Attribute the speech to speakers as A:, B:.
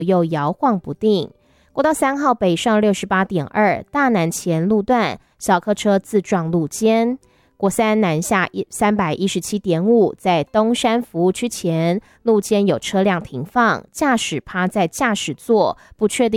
A: 右摇晃不定。国道3号北上 68.2 大南前路段小客车自撞路肩。国3南下 317.5 在东山服务区前路肩有车辆停放，驾驶趴在驾驶座，不确定